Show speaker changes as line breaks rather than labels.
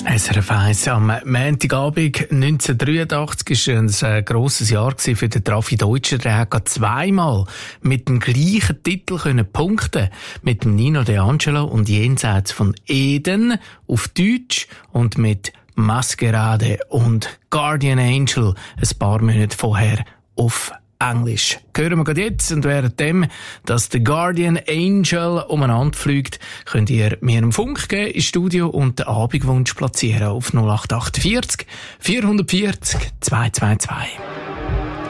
SRF 1 am Montagabend 1983 war ein grosses Jahr für den Trafi Deutscher. Der hat zweimal mit dem gleichen Titel punkten, mit dem Nino De Angelo und Jenseits von Eden auf Deutsch und mit Maskerade und Guardian Angel ein paar Monate vorher auf Englisch. Hören wir gerade jetzt, und währenddem, dass der Guardian Angel umeinander fliegt, könnt ihr mir einen Funk geben ins Studio und den Abendwunsch platzieren auf 0848 440 222.